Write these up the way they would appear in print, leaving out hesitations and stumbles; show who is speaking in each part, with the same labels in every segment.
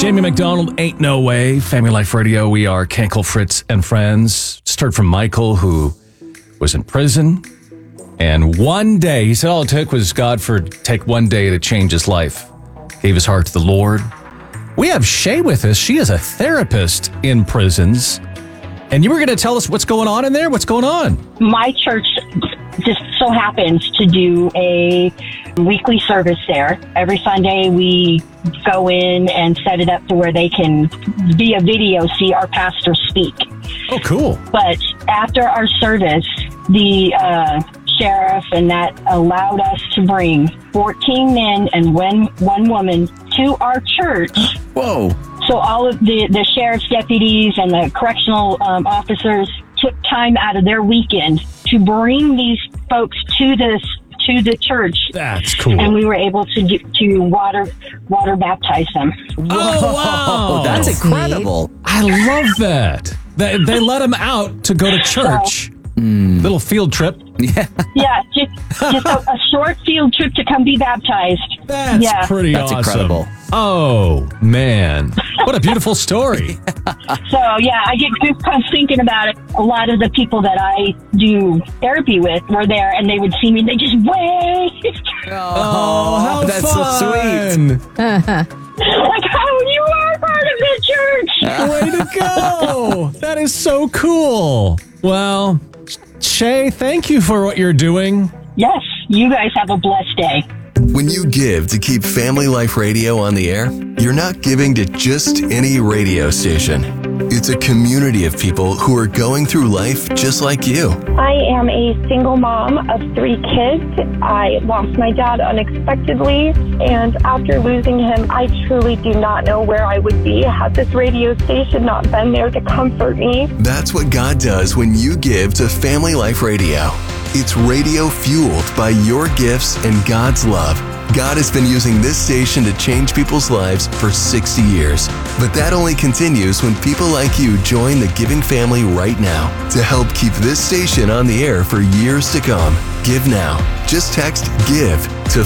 Speaker 1: Jamie McDonald, Ain't No Way, Family Life Radio. We are Cankel, Fritz, and Friends. Just heard from Michael, who was in prison. And one day, he said all it took was God for take one day to change his life. Gave his heart to the Lord. We have Shay with us. She is a therapist in prisons. And you were going to tell us what's going on in there? What's going on?
Speaker 2: My church just so happens to do a weekly service there. Every Sunday we go in and set it up to where they can, via video, see our pastor speak.
Speaker 1: Oh, cool.
Speaker 2: But after our service, the sheriff and that allowed us to bring 14 men and one woman to our church.
Speaker 3: Whoa.
Speaker 2: So all of the sheriff's deputies and the correctional officers took time out of their weekend to bring these folks to the church.
Speaker 1: That's cool.
Speaker 2: And we were able to water baptize them.
Speaker 1: Oh, wow.
Speaker 3: That's incredible.
Speaker 1: I love that. They let them out to go to church. Little field trip.
Speaker 2: Yeah, just a short field trip to come be baptized.
Speaker 1: That's pretty
Speaker 3: That's
Speaker 1: awesome.
Speaker 3: incredible.
Speaker 1: Oh, man. What a beautiful story.
Speaker 2: So, yeah, I get goosebumps thinking about it. A lot of the people that I do therapy with were there, and they would see me, and they just waved.
Speaker 1: Oh, how
Speaker 3: that's
Speaker 1: fun.
Speaker 3: so sweet.
Speaker 2: Like, oh, you are part of the church.
Speaker 1: Way to go. That is so cool. Well, Shay, thank you for what you're doing.
Speaker 2: Yes, you guys have a blessed day.
Speaker 4: When you give to keep Family Life Radio on the air, you're not giving to just any radio station. It's a community of people who are going through life just like you.
Speaker 5: I am a single mom of 3 kids. I lost my dad unexpectedly, and after losing him, I truly do not know where I would be had this radio station not been there to comfort me.
Speaker 4: That's what God does when you give to Family Life Radio. It's radio fueled by your gifts and God's love. God has been using this station to change people's lives for 60 years. But that only continues when people like you join the giving family right now to help keep this station on the air for years to come. Give now. Just text GIVE to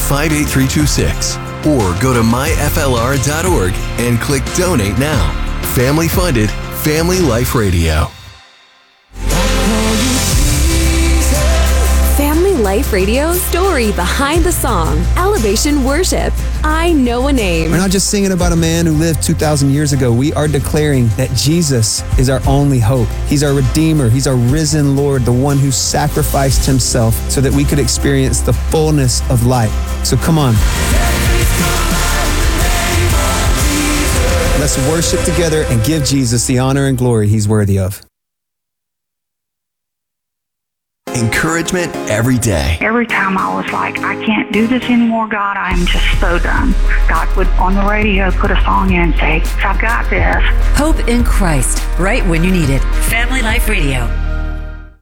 Speaker 4: 58326 or go to myflr.org and click Donate Now. Family funded, Family Life Radio.
Speaker 6: Family Life Radio, story behind the song, Elevation Worship. I Know a Name.
Speaker 7: We're not just singing about a man who lived 2,000 years ago. We are declaring that Jesus is our only hope. He's our Redeemer. He's our risen Lord, the one who sacrificed himself so that we could experience the fullness of life. So come on. Let's worship together and give Jesus the honor and glory he's worthy of.
Speaker 4: Encouragement every day.
Speaker 8: Every time I was like, I can't do this anymore, God, I am just so done. God would, on the radio, put a song in and say, I've got this.
Speaker 9: Hope in Christ, right when you need it. Family Life Radio.